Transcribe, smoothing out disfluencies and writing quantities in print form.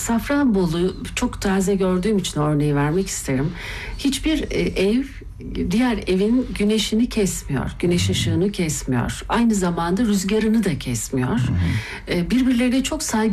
Safranbolu çok taze gördüğüm için örneği vermek isterim. Hiçbir ev diğer evin güneşini kesmiyor. Güneş ışığını kesmiyor. Aynı zamanda rüzgarını da kesmiyor. Birbirlerine çok saygılı